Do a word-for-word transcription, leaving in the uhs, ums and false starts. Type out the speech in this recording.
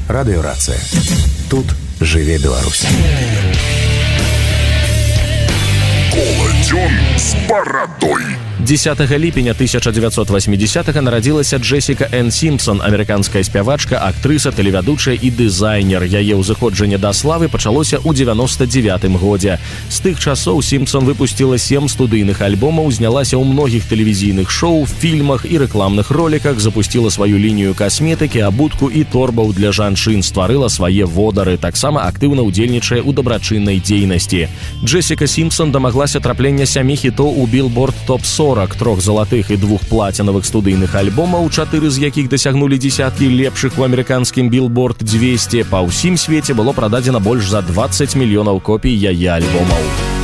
Радыёрацыя. Тут жыве Беларусь. Коладзён з барадой. дзесятага ліпеня тысяча дзевяцьсот васьмідзесятага нарадзілася Джесіка Энн Сімпсон, амерыканская спявачка, актрыса, тэлевядучая і дызайнер. Яе ўзыходжанне да славы пачалося ў дзевяноста дзевятым годзе. З тых часоў Сімпсон выпусціла сем студыйных альбомаў, знялася ў многіх тэлевізійных шоу, фільмах і рэкламных роліках, запусціла сваю лінію касметыкі, абутку і торбаў для жанчын, стварыла свае водары, таксама актыўна ўдзельнічае ў дабрачыннай дзейнасці. Джесіка Сімпсон дамаглася траплення сямі хітоў у Billboard топ сорок, трох залатых і двух плацінавых студыйных альбомаў, чатыры з якіх дасягнулі дзесяткі лепшых у амерыканскім Billboard двести. Па ўсім свеце было прададзена больш за дваццаць мільёнаў копій яе альбомаў.